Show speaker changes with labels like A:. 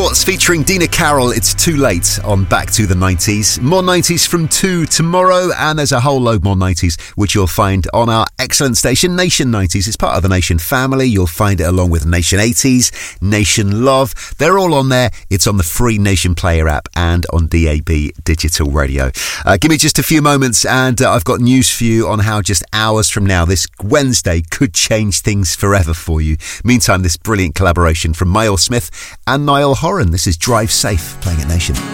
A: Quartz featuring Dina Carroll, It's Too Late on Back to the 90s. More 90s from 2 tomorrow, and there's a whole load more 90s which you'll find on our excellent station, Nation 90s. It's part of the Nation family. You'll find it along with Nation 80s, Nation Love. They're all on there. It's on the free Nation Player app and on DAB Digital Radio. Give me just a few moments and I've got news for you on how just hours from now, this Wednesday, could change things forever for you. Meantime, this brilliant collaboration from Mael Smith and Niall Horan. This is Drive Safe, playing at Nation.